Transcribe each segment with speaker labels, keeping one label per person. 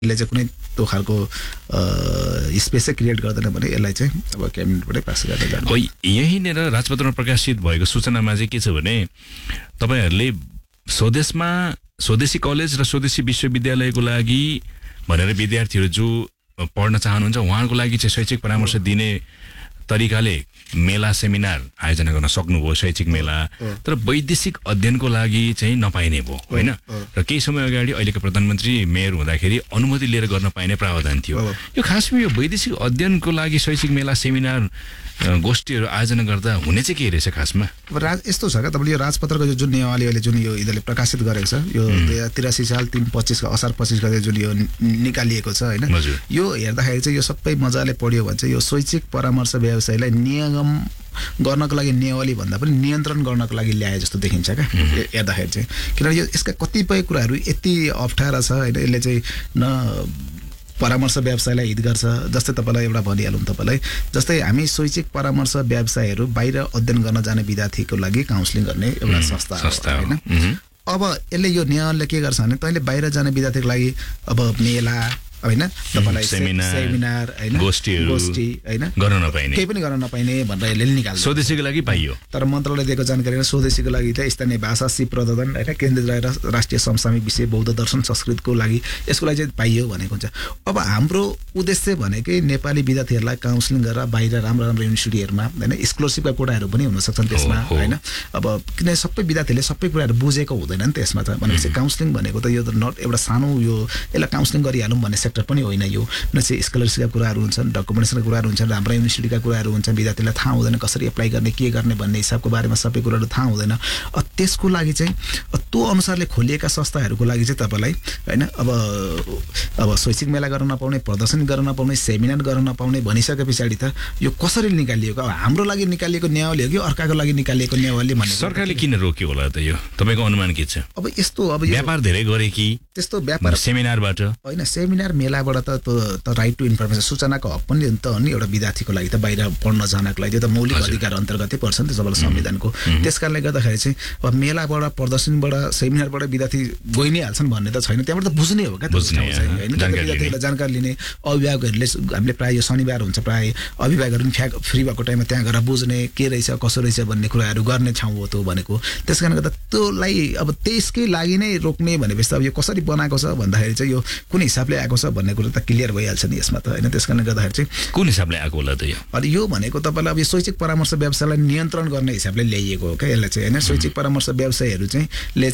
Speaker 1: यसले चाहिँ कुनै त्यो खालको स्पेसै क्रिएट गर्दैन भने यसलाई चाहिँ अब क्याबिनेटबाटै पास गरेर जान्छ।
Speaker 2: यहीँनिर राजपत्रमा प्रकाशित भएको सूचनामा चाहिँ के छ भने तपाईहरुले स्वदेशी कलेज र स्वदेशी विश्वविद्यालयको लागि भनेर विद्यार्थीहरू जो पढ्न चाहनुहुन्छ उहाँहरूको लागि चाहिँ शैक्षिक परामर्श दिने तरिकाले मेला सेमिनार आयोजना गर्न सक्नुभयो, शैक्षिक मेला, तर वैदेशिक अध्ययनको लागि चाहिँ नपाइने भयो होइन। र केही समय अगाडि अहिलेको प्रधानमन्त्री मेयर हुँदाखेरि अनुमति लिएर गर्न पाइने प्रावधान थियो। यो खासमा यो वैदेशिक अध्ययनको लागि शैक्षिक मेला सेमिनार गोष्ठीहरू आयोजना गर्दा हुने चाहिँ के रहेछ खासमा?
Speaker 1: अब यस्तो छ क्या, तपाईँले यो राजपत्रको जुन नियमावली अहिले जुन यो यिनीहरूले प्रकाशित गरेको छ यो 83 साल 3/25 असार 25 गते जुन यो निकालिएको छ होइन, यो हेर्दाखेरि चाहिँ यो सबै मजाले पढ्यो भने चाहिँ यो शैक्षिक परामर्श व्यवसायलाई नियम गर्नको लागि नियमावली भन्दा पनि नियन्त्रण गर्नको लागि ल्याए जस्तो देखिन्छ क्या हेर्दाखेरि चाहिँ। किनभने यो यसका कतिपय कुराहरू यति अप्ठ्यारा छ होइन, यसले चाहिँ न परामर्श व्यवसायलाई हित गर्छ। जस्तै तपाईँलाई एउटा भनिहालौँ, तपाईँलाई जस्तै हामी शैक्षिक परामर्श व्यवसायहरू बाहिर अध्ययन गर्न जाने विद्यार्थीको लागि काउन्सिलिङ गर्ने एउटा संस्था होइन। अब यसले यो नियमले के गर्छ भने तैँले बाहिर जाने विद्यार्थीको लागि अब मेला होइन, तपाईँलाई सेमिनार होइन, गोष्ठी होइन
Speaker 2: गर्न नपाइने,
Speaker 1: केही पनि गर्न नपाइने भनेर यसले निकाल्छ।
Speaker 2: स्वदेशीको लागि पाइयो,
Speaker 1: तर मन्त्रालयले दिएको जानकारी स्वदेशीको लागि चाहिँ स्थानीय भाषा सिप प्रदर्शन होइन, केन्द्रित रहेर राष्ट्रिय समसामयिक विषय बौद्ध दर्शन संस्कृतको लागि यसको लागि चाहिँ पाइयो भनेको हुन्छ। अब हाम्रो उद्देश्य भनेकै नेपाली विद्यार्थीहरूलाई काउन्सिलिङ गरेर बाहिर राम्रो राम्रो युनिभर्सिटीहरूमा होइन स्कलरसिपका कोटाहरू पनि हुन सक्छन् त्यसमा होइन। अब किन सबै विद्यार्थीहरूले सबै कुराहरू बुझेको हुँदैन नि त्यसमा त, भनेपछि काउन्सिलिङ भनेको त यो त नट एउटा सानो यो यसलाई काउन्सिलिङ गरिहालौँ भन्ने सेक्टर पनि होइन। यो चाहिँ स्कलरसिपका कुराहरू हुन्छन्, डकुमेन्टेसनका कुराहरू हुन्छन्, हाम्रो युनिभर्सिटीका कुराहरू हुन्छन्, विद्यार्थीलाई थाहा हुँदैन कसरी एप्लाई गर्ने के गर्ने भन्ने हिसाबको बारेमा सबै कुराहरू थाहा हुँदैन। त्यसको लागि चाहिँ त्यो अनुसारले खोलिएका संस्थाहरूको लागि चाहिँ तपाईँलाई होइन अब शैक्षिक मेला गर्न नपाउने, प्रदर्शन गर्न नपाउने, सेमिनार गर्न नपाउने भनिसके पछाडि त यो कसरी निकालिएको? अब हाम्रो लागि निकालिएको नियमावली हो कि अर्काको लागि निकालिएको नियमावली भन्ने
Speaker 2: सरकारले किन रोक्यो होला त? यो तपाईँको अनुमान के छ?
Speaker 1: अब यस्तो अब
Speaker 2: व्यापार धेरै गरे कि
Speaker 1: त्यस्तो व्यापार
Speaker 2: सेमिनारबाट
Speaker 1: होइन, सेमिनार मेलाबाट त राइट टु इन्फर्मेसन सूचनाको हक पनि त हो नि एउटा विद्यार्थीको लागि त बाहिर पढ्न जानको लागि त्यो त मौलिक अधिकार अन्तर्गतै पर्छ नि त सबैलाई संविधानको। त्यस कारणले गर्दाखेरि चाहिँ अब मेलाबाट प्रदर्शनबाट सेमिनारबाट विद्यार्थी गइ नै हाल्छन् भन्ने त छैन, त्यहाँबाट त बुझ्ने हो क्या होइन। विद्यार्थीहरूलाई जानकारी लिने अभिभावकहरूले हामीले प्रायः यो शनिबार हुन्छ प्रायः अभिभावकहरू पनि फ्री भएको टाइममा त्यहाँ गएर बुझ्ने के रहेछ कसो रहेछ भन्ने कुराहरू गर्ने ठाउँ हो त्यो भनेको। त्यस कारणले गर्दा त्योलाई अब त्यसकै लागि नै रोक्ने भनेपछि त अब यो कसरी बनाएको छ भन्दाखेरि चाहिँ यो कुन हिसाबले आएको छ भन्ने कुरा त क्लियर भइहाल्छ नि यसमा त होइन। त्यस कारणले गर्दाखेरि चाहिँ
Speaker 2: कुन हिसाबले आएको होला त यो?
Speaker 1: अनि यो भनेको तपाईँलाई अब यो शैक्षिक परामर्श व्यवसायलाई नियन्त्रण गर्ने हिसाबले ल्याइएको हो क्या यसलाई चाहिँ होइन। शैक्षिक परामर्श व्यवसायहरू चाहिँ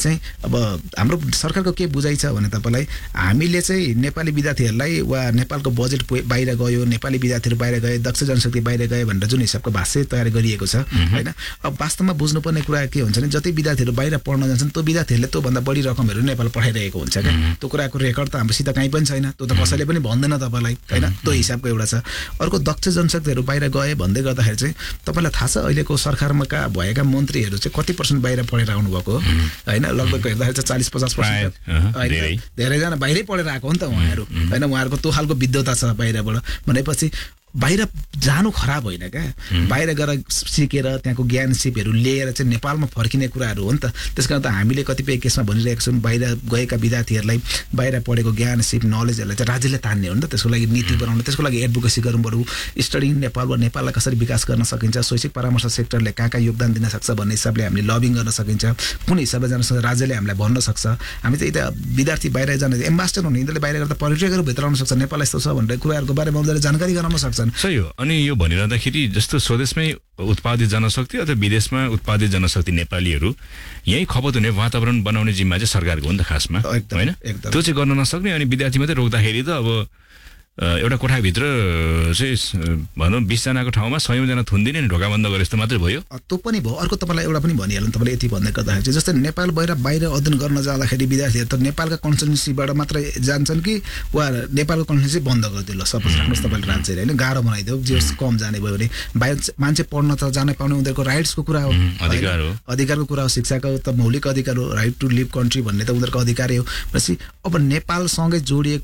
Speaker 1: अब हाम्रो सरकारको के बुझाइ छ भने तपाईँलाई हामीले चाहिँ नेपाली विद्यार्थीहरूलाई वा नेपालको बजेट बाहिर गयो, नेपाली विद्यार्थीहरू बाहिर गए, दक्ष जनशक्ति बाहिर गए भनेर जुन हिसाबको भाष्य तयार गरिएको छ होइन। अब वास्तवमा बुझ्नुपर्ने कुरा के हुन्छ भने जति विद्यार्थीहरू बाहिर पढ्न जान्छन् त्यो विद्यार्थीहरूले त्योभन्दा बढी रकमहरू नेपाल पठाइरहेको हुन्छ क्या। त्यो कुराको रेकर्ड त हाम्रोसित कहीँ पनि छैन, त्यो त कसैले पनि भन्दैन तपाईँलाई होइन। त्यो हिसाबको एउटा छ। अर्को दक्ष जनशक्तिहरू बाहिर गए भन्दै गर्दाखेरि चाहिँ तपाईँलाई थाहा छ अहिलेको सरकारमा भएका मन्त्रीहरू चाहिँ कति % बाहिर पढेर आउनुभएको होइन? लगभग हेर्दाखेरि चाहिँ 40-50% होइन, धेरैजना बाहिरै पढेर आएको हो नि त उहाँहरू होइन। उहाँहरूको त्यो खालको विद्वता छ बाहिरबाट भनेपछि बाहिर जानु खराब होइन क्या, बाहिर गएर सिकेर त्यहाँको ज्ञान सिपहरू लिएर चाहिँ नेपालमा फर्किने कुराहरू हो नि त। त्यस कारण त हामीले कतिपय केसमा भनिरहेको छौँ बाहिर गएका विद्यार्थीहरूलाई बाहिर पढेको ज्ञान सिप नलेजहरूलाई चाहिँ राज्यले तान्ने हो नि त। त्यसको लागि नीति बनाउनु, त्यसको लागि एडभोकेसी गर्नु पऱ्यो, स्टडी इन नेपाल वा नेपाललाई कसरी विकास गर्न सकिन्छ, शैक्षिक परामर्श सेक्टरले कहाँ कहाँ योगदान दिन सक्छ भन्ने हिसाबले हामीले लबिङ गर्न सकिन्छ, कुन हिसाबले जान सक्छ राज्यले हामीलाई भन्न सक्छ। हामी चाहिँ यता विद्यार्थी बाहिर जाने एम्बासडर हुने यिनीहरूले बाहिर गर्दा पर्यटकहरू भित्र आउन सक्छ, नेपाल यस्तो छ भनेर कुराहरूको बारेमा उनीहरूले जानकारी गराउन सक्छ।
Speaker 2: सही हो। अनि यो भनिरहँदाखेरि जस्तो स्वदेशमै उत्पादित जनशक्ति अथवा विदेशमा उत्पादित जनशक्ति नेपालीहरू यही खपत हुने वातावरण बनाउने जिम्मा चाहिँ सरकारको हो नि त खासमा होइन। त्यो चाहिँ गर्न नसक्ने अनि विद्यार्थी मात्रै रोक्दाखेरि त अब एउटा कोठाभित्र चाहिँ भनौँ 20 जनाको ठाउँमा 100 जना थुनिदिने नि ढोका बन्द गरे जस्तो मात्रै भयो।
Speaker 1: त्यो पनि भयो। अर्को तपाईँलाई एउटा पनि भनिहाल्नु, तपाईँले यति भन्दै गर्दाखेरि चाहिँ जस्तै नेपाल बाहिर अध्ययन गर्न जाँदाखेरि विद्यार्थीहरू त नेपालका कन्स्टिट्युन्सीबाट मात्रै जान्छन् कि वा नेपालको कन्स्टिट्युन्सी बन्द गरिदिनु सपोज राख्नुहोस् तपाईँले राज्य होइन गाह्रो बनाइदियो जे कम जाने भयो भने बाहिर मान्छे पढ्न त जान पाउने उनीहरूको राइट्सको कुरा हो, अधिकारको कुरा हो, शिक्षाको त मौलिक अधिकार हो, राइट टु लिभ कन्ट्री भन्ने त उनीहरूको अधिकारै हो। भनेपछि अब नेपालसँगै जोडिएको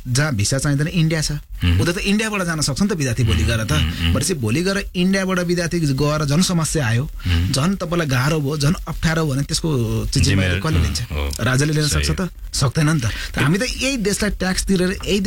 Speaker 1: जहाँ भिसा चाहिँदैन इन्डिया छ उता त इन्डियाबाट जान सक्छ नि त विद्यार्थी भोलि गएर त भनेपछि भोलि गएर इन्डियाबाट विद्यार्थी गएर झन् समस्या आयो झन् तपाईँलाई गाह्रो भयो झन् अप्ठ्यारो भयो भने त्यसको जिम्मेवारी कसले लिन्छ राजाले लिन सक्छ त सक्दैन नि त हामी त यही देशलाई ट्याक्स तिरेर यही